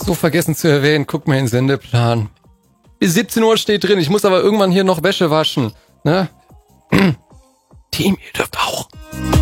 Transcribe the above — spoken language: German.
so vergessen zu erwähnen, guck mal in den Sendeplan. Bis 17 Uhr steht drin, ich muss aber irgendwann hier noch Wäsche waschen. Ne? Team, ihr dürft auch.